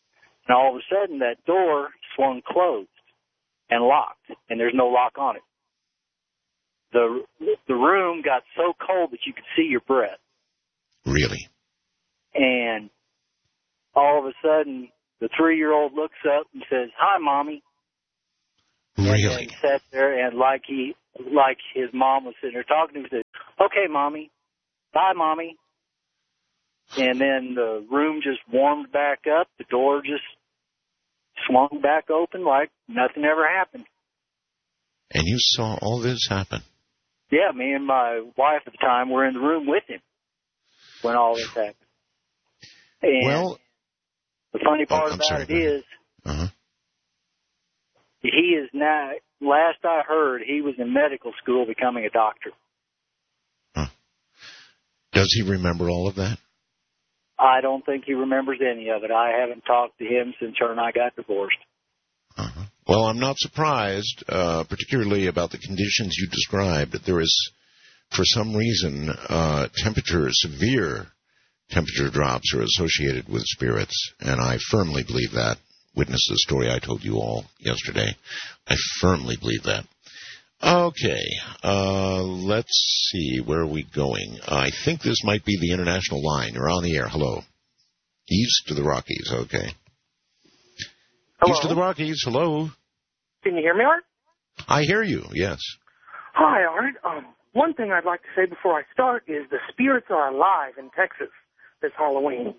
And all of a sudden, that door swung closed and locked, and there's no lock on it. The the room got so cold that you could see your breath. Really? And all of a sudden, the three-year-old looks up and says, "Hi, Mommy." Really? And sat there, and like he, like his mom was sitting there talking to him, he said, "Okay, Mommy. Bye, Mommy." And then the room just warmed back up. The door just swung back open like nothing ever happened. And you saw all this happen? Yeah, me and my wife at the time were in the room with him when all this happened. And well, the funny part oh, about sorry, it is, uh-huh. he is now, last I heard, he was in medical school becoming a doctor. Huh. Does he remember all of that? I don't think he remembers any of it. I haven't talked to him since her and I got divorced. Uh-huh. Well, I'm not surprised, uh, particularly about the conditions you described. There is, for some reason, uh, temperature, severe temperature drops are associated with spirits, and I firmly believe that. Witness the story I told you all yesterday. I firmly believe that. Okay, uh, let's see, where are we going? I think this might be the international line. You're on the air. Hello. East to the Rockies, okay. Hello? East to the Rockies, hello. Can you hear me, Art? I hear you, yes. Hi, Art. Um, one thing I'd like to say before I start is the spirits are alive in Texas this Halloween.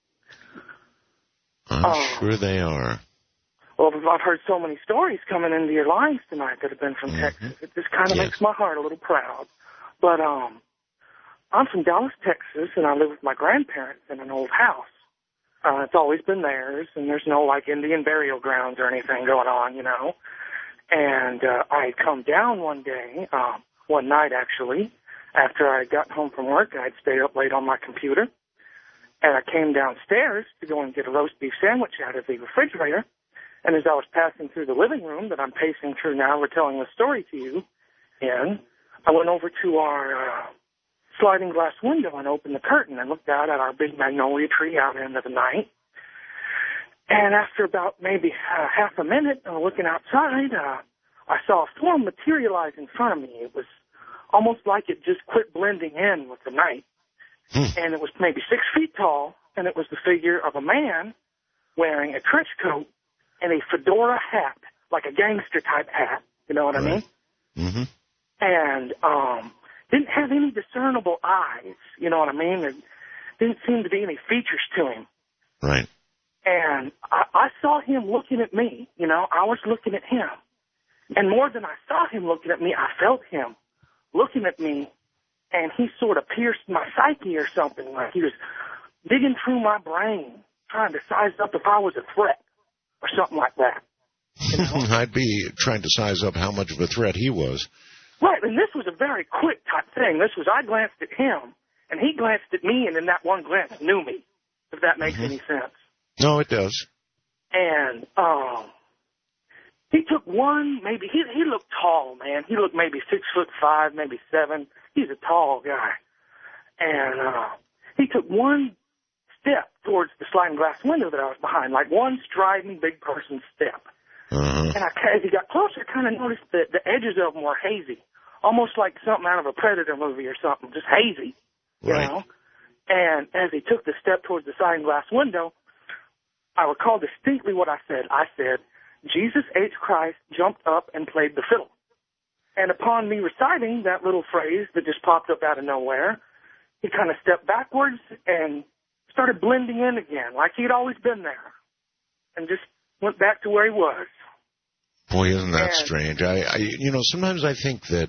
I'm uh, sure they are. Well, I've heard so many stories coming into your lines tonight that have been from mm-hmm. Texas. It just kind of yes. makes my heart a little proud. But um, I'm from Dallas, Texas, and I live with my grandparents in an old house. Uh, it's always been theirs, and there's no, like, Indian burial grounds or anything going on, you know. And uh, I had come down one day, um, one night, actually, after I had gotten home from work, and I'd stayed up late on my computer. And I came downstairs to go and get a roast beef sandwich out of the refrigerator. And as I was passing through the living room that I'm pacing through now, we're telling the story to you, and I went over to our uh, sliding glass window and opened the curtain and looked out at our big magnolia tree out into the night. And after about maybe uh, half a minute uh, looking outside, uh, I saw a form materialize in front of me. It was almost like it just quit blending in with the night. Hmm. And it was maybe six feet tall, and it was the figure of a man wearing a trench coat and a fedora hat, like a gangster-type hat, you know what right. I mean? Mm-hmm. And um, didn't have any discernible eyes, you know what I mean? There didn't seem to be any features to him. Right. And I, I saw him looking at me, you know, I was looking at him. And more than I saw him looking at me, I felt him looking at me, and he sort of pierced my psyche or something, like he was digging through my brain, trying to size up if I was a threat or something like that. You know? I'd be trying to size up how much of a threat he was. Right, and this was a very quick type thing. This was, I glanced at him, and he glanced at me, and in that one glance knew me, if that makes mm-hmm. any sense. No, it does. And um, he took one, maybe, he he looked tall, man. He looked maybe six foot five, maybe seven. He's a tall guy. And uh, he took one step towards the sliding glass window that I was behind, like one striding big person step. Uh-huh. And I, as he got closer, I kind of noticed that the edges of them were hazy, almost like something out of a Predator movie or something, just hazy, you right. know. And as he took the step towards the sliding glass window, I recall distinctly what I said. I said, Jesus H. Christ jumped up and played the fiddle. And upon me reciting that little phrase that just popped up out of nowhere, he kind of stepped backwards and started blending in again, like he'd always been there, and just went back to where he was. Boy, isn't that and, strange. I, I, you know, sometimes I think that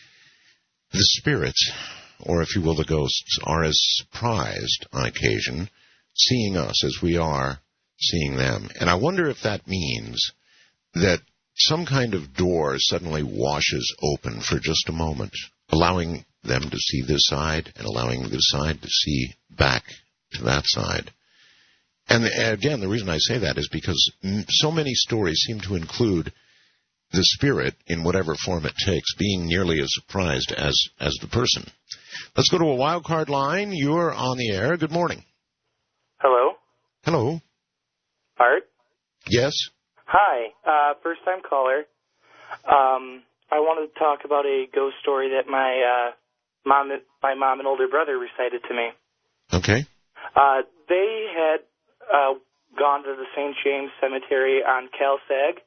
the spirits, or if you will, the ghosts, are as surprised on occasion, seeing us as we are seeing them. And I wonder if that means that some kind of door suddenly washes open for just a moment, allowing them to see this side and allowing this side to see back to that side. And again, the reason I say that is because so many stories seem to include the spirit, in whatever form it takes, being nearly as surprised as, as the person. Let's go to a wild card line. You're on the air. Good morning. Hello. Hello. Art? Yes? Hi, uh, first-time caller. Um, I wanted to talk about a ghost story that my uh, mom, my mom and older brother recited to me. Okay. Uh, they had uh, gone to the Saint James Cemetery on Calsag,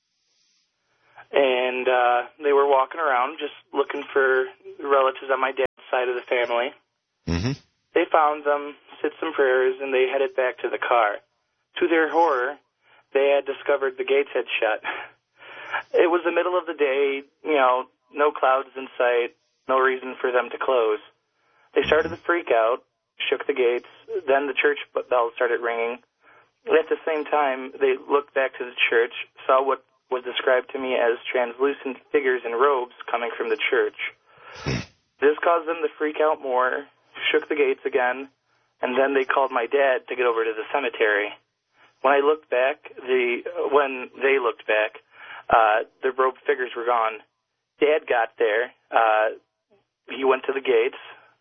and uh, they were walking around just looking for relatives on my dad's side of the family. Mm-hmm. They found them, said some prayers, and they headed back to the car. To their horror, they had discovered the gates had shut. It was the middle of the day, you know, no clouds in sight, no reason for them to close. They started to freak out, shook the gates, then the church bells started ringing. At the same time, they looked back to the church, saw what was described to me as translucent figures in robes coming from the church. This caused them to freak out more, shook the gates again, and then they called my dad to get over to the cemetery. When I looked back, the when they looked back, uh, the robed figures were gone. Dad got there. Uh, he went to the gates,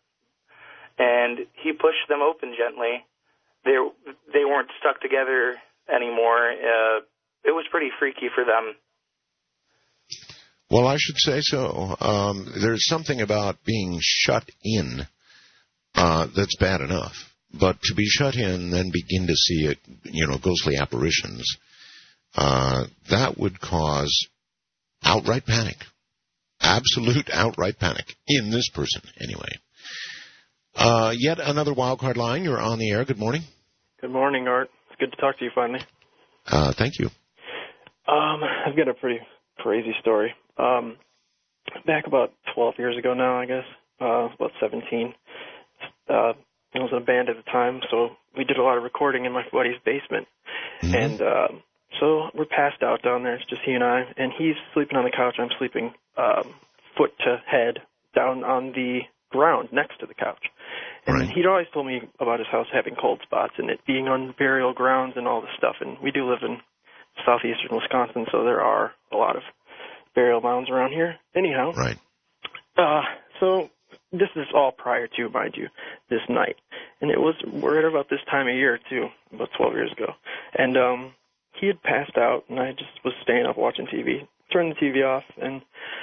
and he pushed them open gently. They they weren't stuck together anymore. Uh, it was pretty freaky for them. Well, I should say so. Um, there's something about being shut in uh, that's bad enough. But to be shut in, then begin to see it, you know, ghostly apparitions, uh, that would cause outright panic. Absolute outright panic. In this person, anyway. Uh, yet another wildcard line. You're on the air. Good morning. Good morning, Art. It's good to talk to you finally. Uh, thank you. Um, I've got a pretty crazy story. Um, back about twelve years ago now, I guess, uh, about seventeen, uh, I was in a band at the time, so we did a lot of recording in my buddy's basement. Mm-hmm. And uh, so we're passed out down there. It's just he and I. And he's sleeping on the couch. I'm sleeping um, foot to head down on the ground next to the couch. And right. He'd always told me about his house having cold spots and it being on burial grounds and all this stuff. And we do live in southeastern Wisconsin, so there are a lot of burial mounds around here. Anyhow. Right. Uh, so... This is all prior to, mind you, this night. And it was, we're at about this time of year, too, about twelve years ago. And um, he had passed out, and I just was staying up watching T V. Turned the T V off, and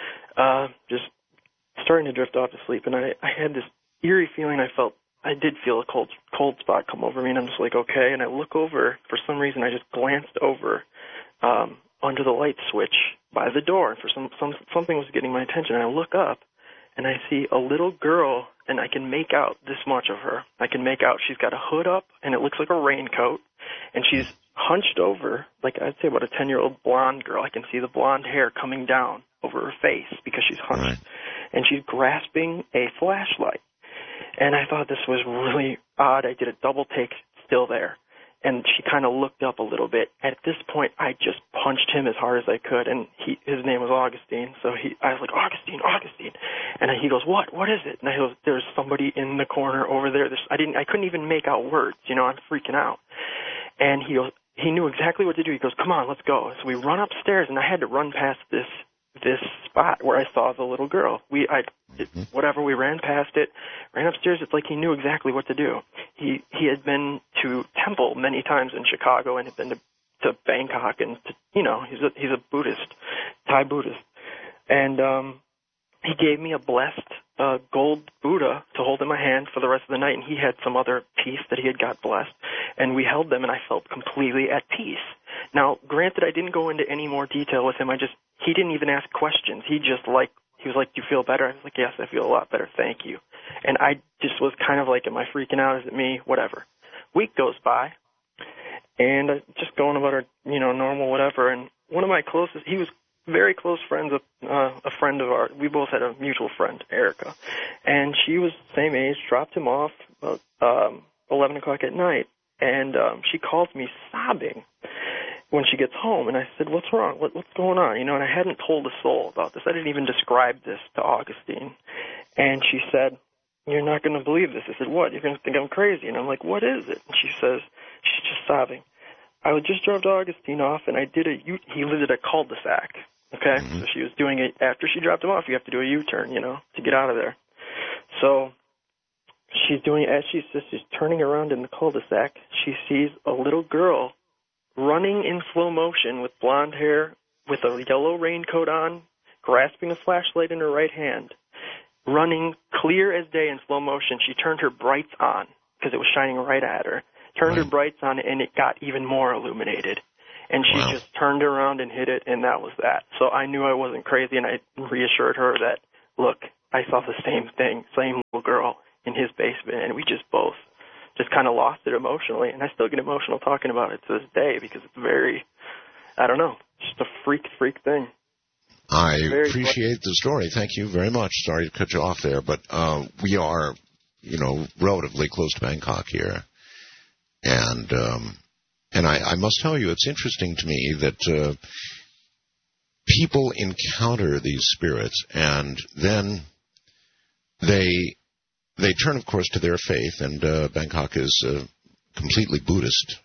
uh, just starting to drift off to sleep. And I, I had this eerie feeling I felt, I did feel a cold cold spot come over me, and I'm just like, okay. And I look over, for some reason, I just glanced over um, under the light switch by the door. And for some, some something was getting my attention. And I look up, and I see a little girl, and I can make out this much of her. I can make out she's got a hood up, and it looks like a raincoat, and she's hunched over, like I'd say about a ten-year-old blonde girl. I can see the blonde hair coming down over her face because she's hunched. Right. And she's grasping a flashlight. And I thought this was really odd. I did a double take, still there. And she kind of looked up a little bit. At this point, I just punched him as hard as I could, and he, his name was Augustine. So he, I was like, Augustine, Augustine. And he goes, what? What is it? And I go, there's somebody in the corner over there. There's, I didn't, I couldn't even make out words. You know, I'm freaking out. And he goes, he knew exactly what to do. He goes, come on, let's go. So we run upstairs, and I had to run past this this spot where I saw the little girl. We, I, it, whatever, we ran past it, ran upstairs. It's like he knew exactly what to do. He he had been to temple many times in Chicago and had been to, to Bangkok, and to, you know, he's a he's a Buddhist, Thai Buddhist, and um, he gave me a blessed uh, gold Buddha to hold in my hand for the rest of the night, and he had some other piece that he had got blessed, and we held them, and I felt completely at peace. Now, granted, I didn't go into any more detail with him. I just he didn't even ask questions. He just like he was like, "Do you feel better?" I was like, "Yes, I feel a lot better, thank you." And I just was kind of like, "Am I freaking out? Is it me? Whatever." Week goes by, and uh, just going about our, you know, normal whatever. And one of my closest, he was very close friends with uh, a friend of ours. We both had a mutual friend, Erica, and she was the same age. Dropped him off about um, eleven o'clock at night, and um, she calls me sobbing when she gets home, and I said, what's wrong? What, what's going on? You know, and I hadn't told a soul about this. I didn't even describe this to Augustine. And she said, you're not going to believe this. I said, what? You're going to think I'm crazy. And I'm like, what is it? And she says, she's just sobbing. I just dropped Augustine off, and I did a U- he lived at a cul-de-sac, okay? Mm-hmm. So she was doing it after she dropped him off. You have to do a U-turn, you know, to get out of there. So she's doing, as she says, she's turning around in the cul-de-sac, she sees a little girl running in slow motion with blonde hair, with a yellow raincoat on, grasping a flashlight in her right hand, running clear as day in slow motion. She turned her brights on because it was shining right at her. Turned her brights on, and it got even more illuminated. And she Wow. just turned around and hit it, and that was that. So I knew I wasn't crazy, and I reassured her that, look, I saw the same thing, same little girl in his basement, and we just both just kind of lost it emotionally. And I still get emotional talking about it to this day because it's very, I don't know, just a freak, freak thing. I Very appreciate the story. Thank you very much. Sorry to cut you off there, but uh, we are, you know, relatively close to Bangkok here. And um, and I, I must tell you, it's interesting to me that uh, people encounter these spirits, and then they they turn, of course, to their faith. And uh, Bangkok is uh, completely Buddhist.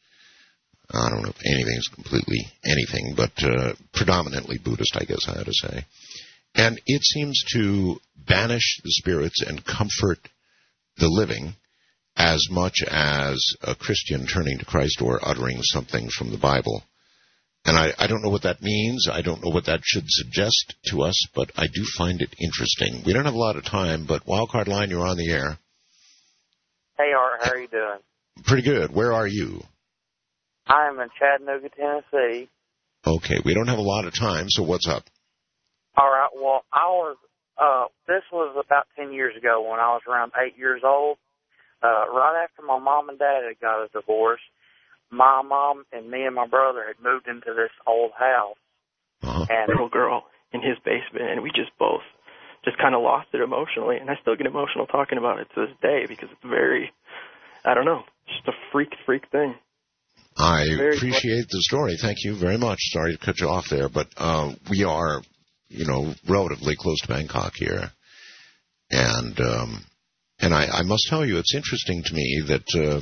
I don't know if anything is completely anything, but uh, predominantly Buddhist, I guess I ought to say. And it seems to banish the spirits and comfort the living as much as a Christian turning to Christ or uttering something from the Bible. And I, I don't know what that means. I don't know what that should suggest to us, but I do find it interesting. We don't have a lot of time, but Wildcard Line, you're on the air. Hey, Art, how are you doing? Pretty good. Where are you? I'm in Chattanooga, Tennessee. Okay, we don't have a lot of time, so what's up? All right, well, I was, uh, this was about ten years ago when I was around eight years old. Uh, right after my mom and dad had got a divorce, my mom and me and my brother had moved into this old house. Uh-huh. And little girl in his basement, and we just both just kind of lost it emotionally. And I still get emotional talking about it to this day because it's very, I don't know, just a freak, freak thing. I Very appreciate the story. Thank you very much. Sorry to cut you off there, but uh, we are, you know, relatively close to Bangkok here. And um, and I, I must tell you, it's interesting to me that uh,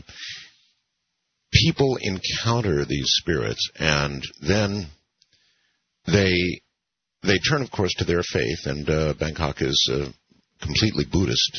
people encounter these spirits, and then they they turn, of course, to their faith. And uh, Bangkok is uh, completely Buddhist.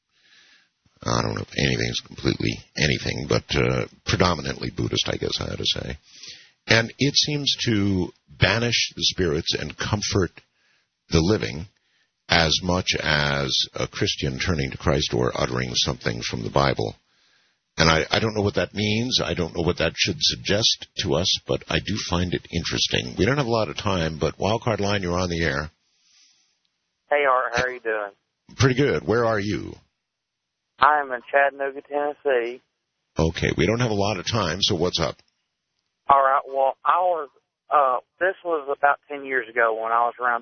I don't know if anything is completely anything, but uh, predominantly Buddhist, I guess I ought to say. And it seems to banish the spirits and comfort the living as much as a Christian turning to Christ or uttering something from the Bible. And I, I don't know what that means. I don't know what that should suggest to us, but I do find it interesting. We don't have a lot of time, but Wildcard Line, you're on the air. Hey, Art, how are you doing? Pretty good. Where are you? I'm in Chattanooga, Tennessee. Okay, we don't have a lot of time, so what's up? All right, well, I was, uh, this was about ten years ago when I was around